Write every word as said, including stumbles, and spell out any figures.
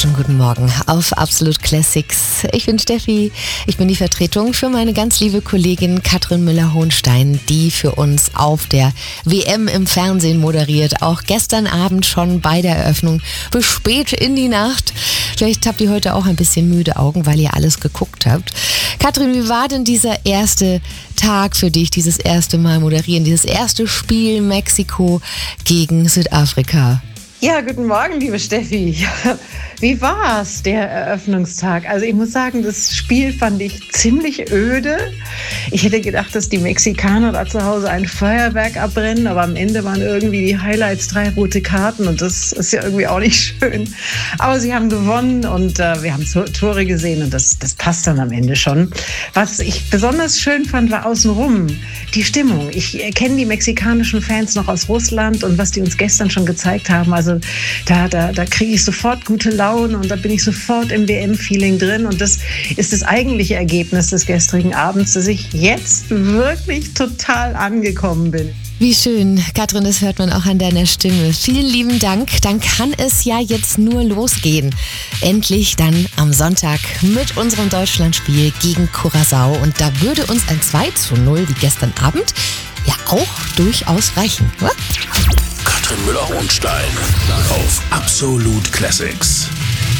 wunderschönen guten Morgen auf Absolut Classics. Ich bin Steffi, ich bin die Vertretung für meine ganz liebe Kollegin Katrin Müller-Hohenstein, die für uns auf der W M im Fernsehen moderiert. Auch gestern Abend schon bei der Eröffnung bis spät in die Nacht. Vielleicht habt ihr heute auch ein bisschen müde Augen, weil ihr alles geguckt habt. Katrin, wie war denn dieser erste Tag für dich, dieses erste Mal moderieren, dieses erste Spiel Mexiko gegen Südafrika? Ja, guten Morgen, liebe Steffi. Wie war's, der Eröffnungstag? Also ich muss sagen, das Spiel fand ich ziemlich öde. Ich hätte gedacht, dass die Mexikaner da zu Hause ein Feuerwerk abbrennen, aber am Ende waren irgendwie die Highlights drei rote Karten und das ist ja irgendwie auch nicht schön. Aber sie haben gewonnen und äh, wir haben Tore gesehen und das, das passt dann am Ende schon. Was ich besonders schön fand, war außenrum die Stimmung. Ich kenne die mexikanischen Fans noch aus Russland und was die uns gestern schon gezeigt haben, also da, da, da kriege ich sofort gute Laune und da bin ich sofort im W M-Feeling drin und das ist das eigentliche Ergebnis des gestrigen Abends, dass ich jetzt wirklich total angekommen bin. Wie schön, Katrin, das hört man auch an deiner Stimme. Vielen lieben Dank. Dann kann es ja jetzt nur losgehen. Endlich dann am Sonntag mit unserem Deutschlandspiel gegen Curaçao. Und da würde uns ein zwei zu null wie gestern Abend ja auch durchaus reichen, oder? Katrin Müller-Hohenstein auf Absolut Classics.